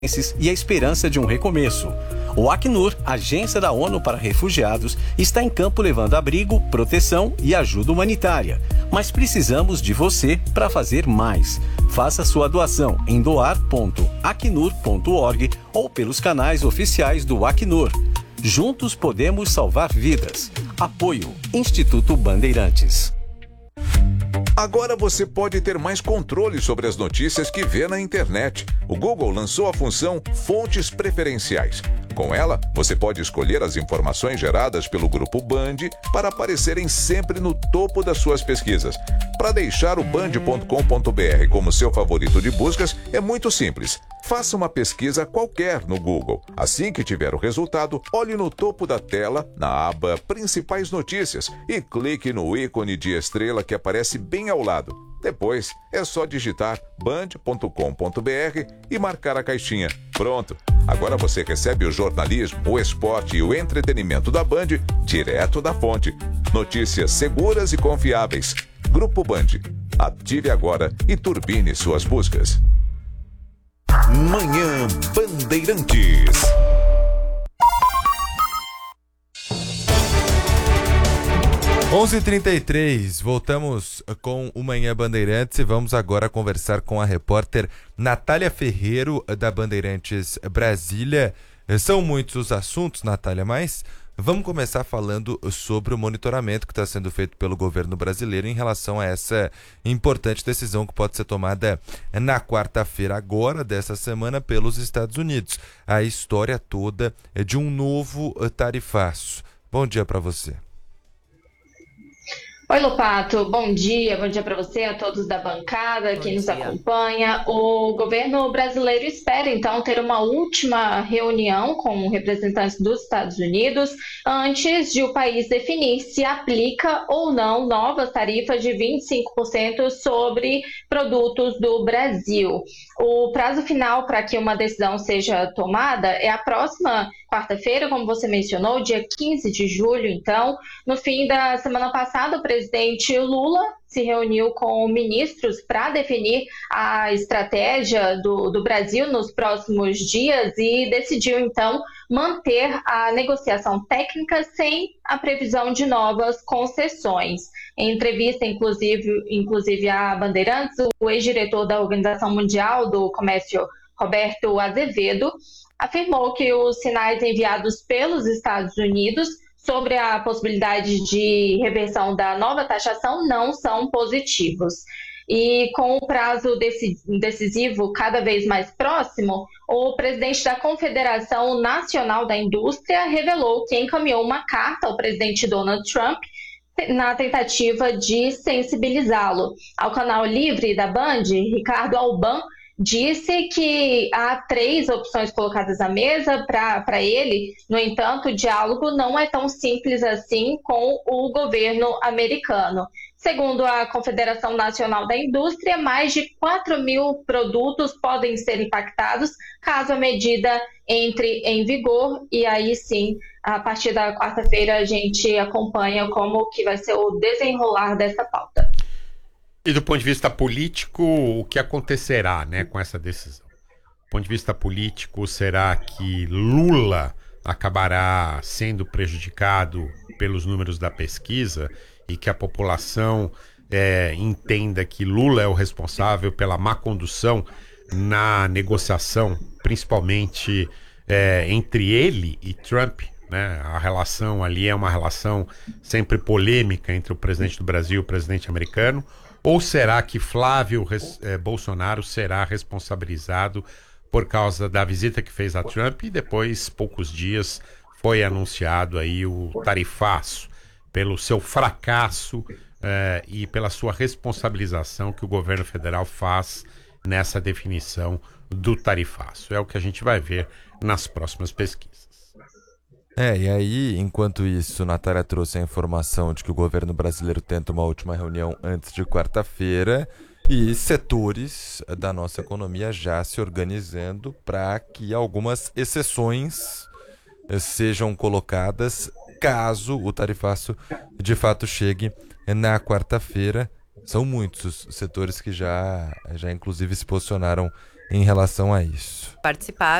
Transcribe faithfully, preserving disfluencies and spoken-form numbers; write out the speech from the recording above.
e a esperança de um recomeço. O Acnur, agência da ONU para refugiados, está em campo levando abrigo, proteção e ajuda humanitária. Mas precisamos de você para fazer mais. Faça sua doação em doar ponto acnur ponto org ou pelos canais oficiais do Acnur. Juntos podemos salvar vidas. Apoio Instituto Bandeirantes. Agora você pode ter mais controle sobre as notícias que vê na internet. O Google lançou a função Fontes Preferenciais. Com ela, você pode escolher as informações geradas pelo Grupo Band para aparecerem sempre no topo das suas pesquisas. Para deixar o band ponto com ponto br como seu favorito de buscas, é muito simples. Faça uma pesquisa qualquer no Google. Assim que tiver o resultado, olhe no topo da tela, na aba Principais Notícias, e clique no ícone de estrela que aparece bem ao lado. Depois, é só digitar band ponto com ponto br e marcar a caixinha. Pronto! Agora você recebe o jornalismo, o esporte e o entretenimento da Band direto da fonte. Notícias seguras e confiáveis. Grupo Band. Ative agora e turbine suas buscas. Manhã Bandeirantes. onze e trinta e três, voltamos com o Manhã Bandeirantes e vamos agora conversar com a repórter Natália Ferreiro, da Bandeirantes Brasília. São muitos os assuntos, Natália, mas vamos começar falando sobre o monitoramento que está sendo feito pelo governo brasileiro em relação a essa importante decisão que pode ser tomada na quarta-feira agora, dessa semana, pelos Estados Unidos. A história toda é de um novo tarifaço. Bom dia para você. Oi, Lopato, bom dia, bom dia para você, a todos da bancada, quem nos acompanha. O governo brasileiro espera, então, ter uma última reunião com representantes dos Estados Unidos antes de o país definir se aplica ou não novas tarifas de vinte e cinco por cento sobre produtos do Brasil. O prazo final para que uma decisão seja tomada é a próxima quarta-feira, como você mencionou, dia quinze de julho. Então, no fim da semana passada, o presidente Lula se reuniu com ministros para definir a estratégia do, do Brasil nos próximos dias e decidiu, então, manter a negociação técnica sem a previsão de novas concessões. Em entrevista, inclusive, inclusive a Bandeirantes, o ex-diretor da Organização Mundial do Comércio, Roberto Azevedo, afirmou que os sinais enviados pelos Estados Unidos sobre a possibilidade de reversão da nova taxação não são positivos. E com o prazo decisivo cada vez mais próximo, o presidente da Confederação Nacional da Indústria revelou que encaminhou uma carta ao presidente Donald Trump na tentativa de sensibilizá-lo. Ao canal Livre da Band, Ricardo Alban disse que há três opções colocadas à mesa para ele. No entanto, o diálogo não é tão simples assim com o governo americano. Segundo a Confederação Nacional da Indústria, mais de quatro mil produtos podem ser impactados caso a medida entre em vigor. E aí sim, a partir da quarta-feira, a gente acompanha como que vai ser o desenrolar dessa pauta. E do ponto de vista político, o que acontecerá, né, com essa decisão? Do ponto de vista político, será que Lula acabará sendo prejudicado pelos números da pesquisa e que a população é, entenda que Lula é o responsável pela má condução na negociação, principalmente é, entre ele e Trump, né? A relação ali é uma relação sempre polêmica entre o presidente do Brasil e o presidente americano? Ou será que Flávio eh, Bolsonaro será responsabilizado por causa da visita que fez a Trump e depois, poucos dias, foi anunciado aí o tarifaço, pelo seu fracasso eh, e pela sua responsabilização que o governo federal faz nessa definição do tarifaço. É o que a gente vai ver nas próximas pesquisas. É, e aí, enquanto isso, Natália trouxe a informação de que o governo brasileiro tenta uma última reunião antes de quarta-feira e setores da nossa economia já se organizando para que algumas exceções sejam colocadas caso o tarifaço de fato chegue na quarta-feira. São muitos os setores que já, já inclusive se posicionaram em relação a isso. Participar